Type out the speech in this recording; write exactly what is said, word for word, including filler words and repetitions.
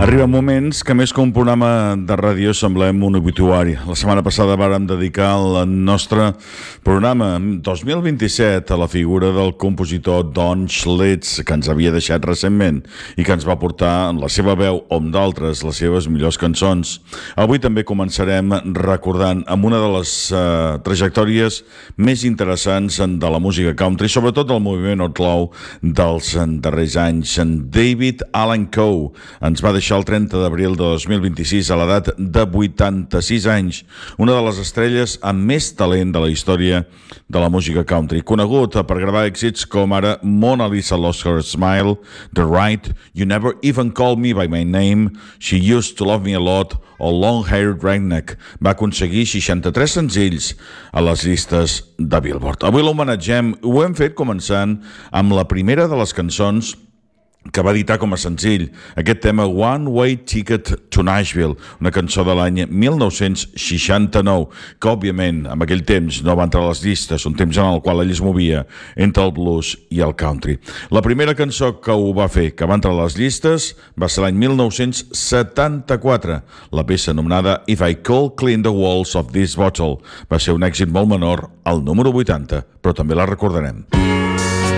Arriben moments que més que un programa de ràdio semblem un obituari. La setmana passada vàrem dedicar el nostre programa dos mil vint-i-set a la figura del compositor Don Schlitz, que ens havia deixat recentment i que ens va portar en la seva veu o amb d'altres les seves millors cançons. Avui també començarem recordant amb una de les uh, trajectòries més interessants de la música country, sobretot del moviment outlaw dels darrers anys. En David Allan Coe ens va deixar el trenta d'abril de dos mil vint-i-sis a l'edat de vuitanta-sis anys, una de les estrelles amb més talent de la història de la música country, conegut per gravar èxits com ara Mona Lisa Lost Her Smile, The Right, You Never Even Call Me By My Name, She Used to Love Me a Lot o Long Haired Redneck. Va aconseguir seixanta-tres senzills a les llistes de Billboard. Avui l'homenatgem, ho hem fet començant amb la primera de les cançons que va editar com a senzill, aquest tema One Way Ticket to Nashville, una cançó de l'any mil nou-cents seixanta-nou, que òbviament en aquell temps no va entrar a les llistes, un temps en el qual ell es movia entre el blues i el country. La primera cançó que ho va fer, que va entrar a les llistes, va ser l'any mil nou-cents setanta-quatre, la peça anomenada If I Could Clean the Walls of This Bottle. Va ser un èxit molt menor, al número vuitanta, però també la recordarem.